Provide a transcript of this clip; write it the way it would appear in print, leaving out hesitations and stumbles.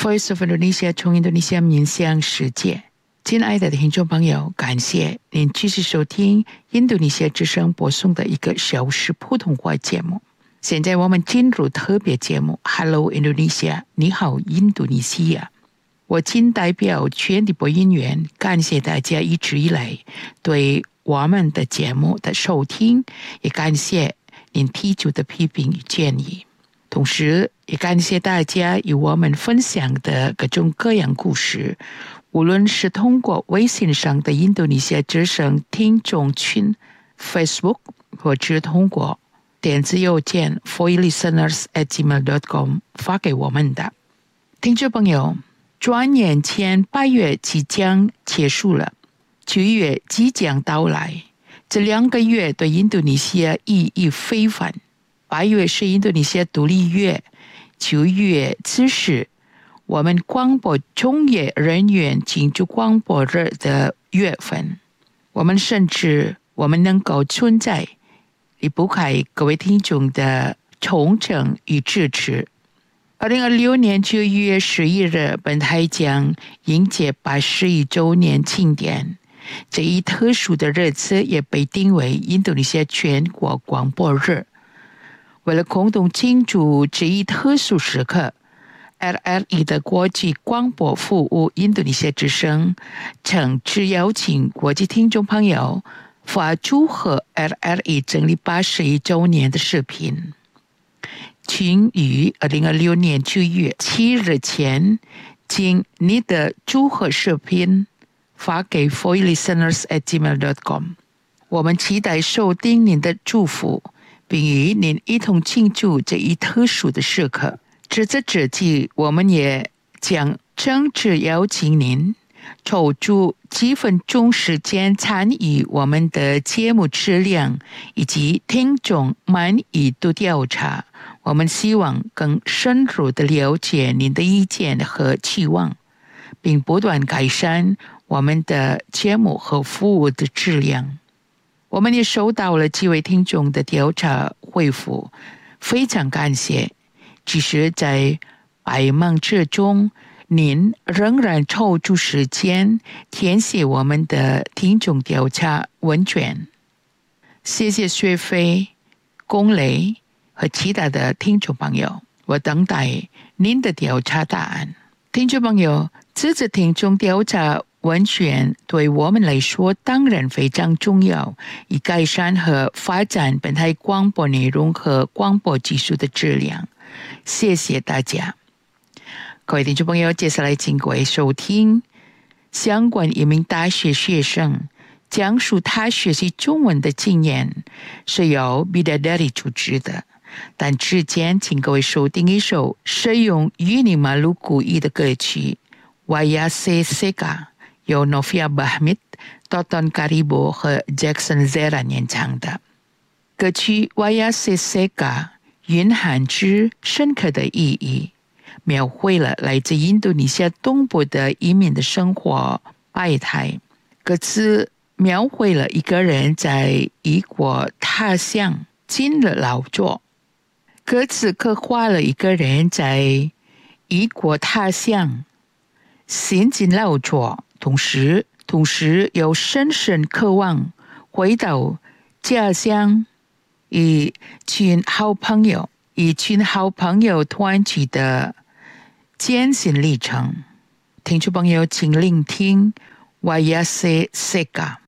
Voice of Indonesia 从印度尼西亚面向世界。亲爱的听众朋友，感谢您继续收听印度尼西亚之声播送的一个小时普通话节目。现在我们进入特别节目 Hello Indonesia， 你好印度尼西亚。我仅代表全体播音员感谢大家一直以来对我们的节目的收听，也感谢您提出的批评与建议，同时也感谢大家与我们分享的各种各样故事，无论是通过微信上的印度尼西亚之声听众群 Facebook， 或者通过电子邮件 foilisteners@gmail.com 发给我们的。听众朋友，转眼间8月即将结束了，9月即将到来，这2个月对印度尼西亚意义非凡。8月是印度尼西亚独立月，9月只是我们广播从业人员庆祝广播日的月份。我们甚至能够存在，离不开各位听众的忠诚与支持。2026年9月11日，本台将迎接81周年庆典。这一特殊的日子也被定为印度尼西亚全国广播日。为了共同庆祝这一特殊时刻， RRI 的国际广播服务印度尼西亚之声诚挚邀请国际听众朋友发祝贺 RRI 成立81周年的视频，请于2026年9月7日前将你的祝贺视频发给 foilisteners@gmail.com。 我们期待收听您的祝福，并与您一同庆祝这一特殊的时刻。值此之际，我们也将诚挚邀请您抽出几分钟时间参与我们的节目质量以及听众满意度调查。我们希望更深入地了解您的意见和期望，并不断改善我们的节目和服务的质量。我们也收到了几位听众的调查回复，非常感谢。即使在百忙之中，您仍然抽出时间填写我们的听众调查问卷。谢谢薛飞、龚雷和其他的听众朋友，我等待您的调查答案。听众朋友，这次听众调查问卷对我们来说当然非常重要，以改善和发展本台广播内容和广播技术的质量。谢谢大家。各位听众朋友，接下来请各位收听相关一名大学学生讲述他学习中文的经验，是由 Bidadari 主持的。但之前请各位收听一首使用印尼马鲁古语的歌曲 Wayase Seka， 由 Novia Bahmit、Toton Karibo 和 Jackson Zera 演唱的。歌曲 Wayase Seka 蕴含着深刻的意义，描绘了来自印度尼西亚东部的移民的生活百态。歌词描绘了一个人在异国他乡尽了劳作，歌词刻画了一个人在异国他乡辛勤劳作，同时又深深渴望回到家乡，一群好朋友团聚的艰辛历程。听众朋友，请聆听 Wayase Seka。